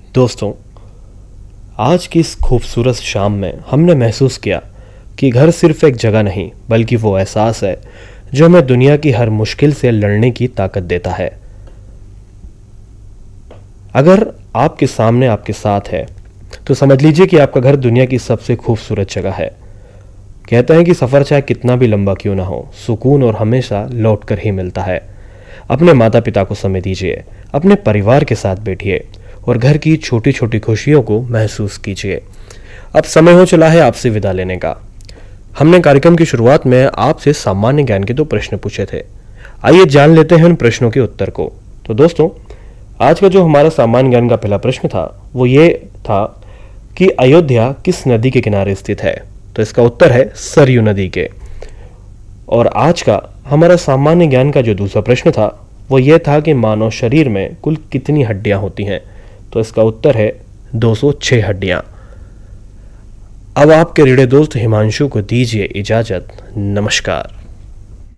दोस्तों, आज की इस खूबसूरत शाम में हमने महसूस किया कि घर सिर्फ एक जगह नहीं बल्कि वो एहसास है जो हमें दुनिया की हर मुश्किल से लड़ने की ताकत देता है। अगर आपके सामने आपके साथ है तो समझ लीजिए कि आपका घर दुनिया की सबसे खूबसूरत जगह है। कहते हैं कि सफ़र चाहे कितना भी लंबा क्यों ना हो, सुकून और हमेशा लौट कर ही मिलता है। अपने माता पिता को समय दीजिए, अपने परिवार के साथ बैठिए और घर की छोटी छोटी खुशियों को महसूस कीजिए। अब समय हो चला है आपसे विदा लेने का। हमने कार्यक्रम की शुरुआत में आपसे सामान्य ज्ञान के 2 प्रश्न पूछे थे। आइए जान लेते हैं उन प्रश्नों के उत्तर को। तो दोस्तों, आज का जो हमारा सामान्य ज्ञान का पहला प्रश्न था वो ये था कि अयोध्या किस नदी के किनारे स्थित है। तो इसका उत्तर है सरयू नदी के। और आज का हमारा सामान्य ज्ञान का जो दूसरा प्रश्न था वो ये था कि मानव शरीर में कुल कितनी हड्डियां होती हैं। तो इसका उत्तर है 206 हड्डियां। अब आपके रेडियो दोस्त हिमांशु को दीजिए इजाजत। नमस्कार।